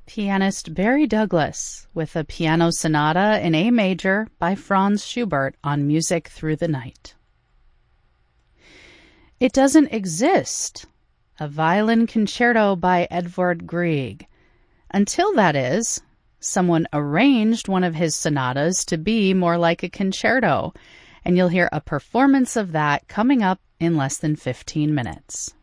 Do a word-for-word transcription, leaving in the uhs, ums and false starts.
Pianist Barry Douglas with a piano sonata in A major by Franz Schubert on Music Through the Night. It Doesn't Exist, a violin concerto by Edvard Grieg, until, that is, someone arranged one of his sonatas to be more like a concerto, and you'll hear a performance of that coming up in less than fifteen minutes.